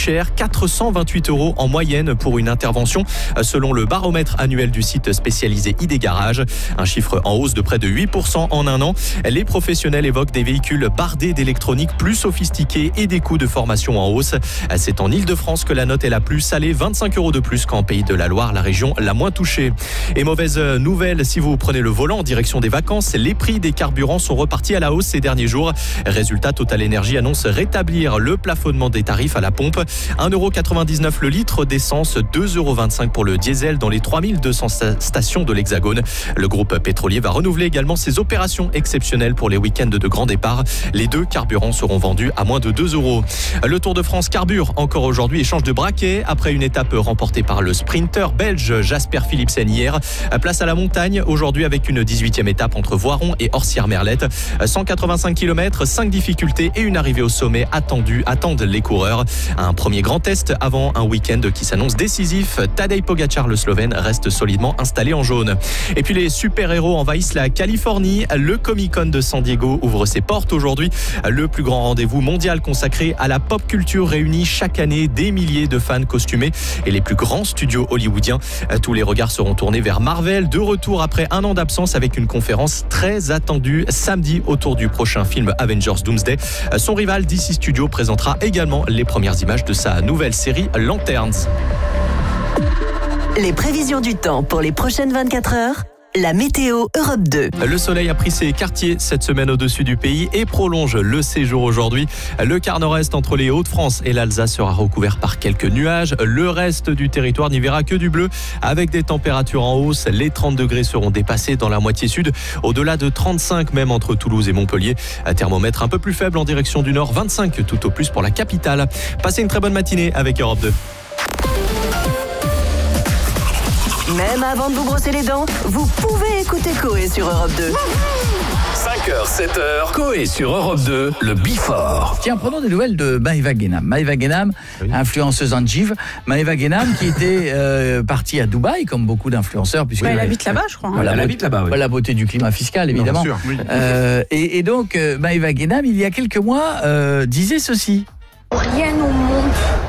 cher, 428 € en moyenne pour une intervention, selon le baromètre annuel du site spécialisé ID Garage. Un chiffre en hausse de près de 8% en un an. Les professionnels évoquent des véhicules bardés d'électronique plus sophistiqués et des coûts de formation en hausse. C'est en Ile-de-France que la note est la plus salée, 25 € de plus qu'en Pays de la Loire, la région la moins touchée. Et mauvaise nouvelle, si vous prenez le volant en direction des vacances, les prix des carburants sont repartis à la hausse ces derniers jours. Résultat, Total Energy annonce rétablir le plafonnement des tarifs à la pompe. 1,99 € le litre d'essence, 2,25 € pour le diesel dans les 3200 stations de l'Hexagone. Le groupe pétrolier va renouveler également ses opérations exceptionnelles pour les week-ends de grand départ. Les deux carburants seront vendus à moins de 2 €. Le Tour de France carbure encore aujourd'hui et change de braquet après une étape remportée par le sprinter belge Jasper Philipsen hier. Place à la montagne aujourd'hui avec une 18e étape entre Voiron et Orsières-Merlette. 185 km, 5 difficultés et une arrivée au sommet attendent les coureurs. Un premier grand test avant un week-end qui s'annonce décisif. Tadej Pogačar, le Slovène, reste solidement installé en jaune. Et puis les super-héros envahissent la Californie. Le Comic-Con de San Diego ouvre ses portes aujourd'hui. Le plus grand rendez-vous mondial consacré à la pop culture réunit chaque année des milliers de fans costumés et les plus grands studios hollywoodiens. Tous les regards seront tournés vers Marvel, de retour après un an d'absence avec une conférence très attendue samedi autour du prochain film Avengers Doomsday. Son rival DC Studios présentera également les premières images de sa nouvelle série Lanterns. Les prévisions du temps pour les prochaines 24 heures. La météo Europe 2. Le soleil a pris ses quartiers cette semaine au-dessus du pays et prolonge le séjour aujourd'hui. Le quart nord-est entre les Hauts-de-France et l'Alsace sera recouvert par quelques nuages. Le reste du territoire n'y verra que du bleu avec des températures en hausse. Les 30 degrés seront dépassés dans la moitié sud. Au-delà de 35 même entre Toulouse et Montpellier. Un thermomètre un peu plus faible en direction du nord, 25 tout au plus pour la capitale. Passez une très bonne matinée avec Europe 2. Même avant de vous brosser les dents, vous pouvez écouter Coé sur Europe 2. 5h, 7h, Coé sur Europe 2, le Before. Tiens, prenons des nouvelles de Maëva Guénam. Maëva Guénam, influenceuse en jive. Maëva Guénam qui était partie à Dubaï, comme beaucoup d'influenceurs. Puisque elle habite là-bas, je crois. Elle habite là-bas, oui. La beauté du climat fiscal, évidemment. Bien sûr, oui. Et donc, Maëva Guénam, il y a quelques mois, disait ceci. Rien au monde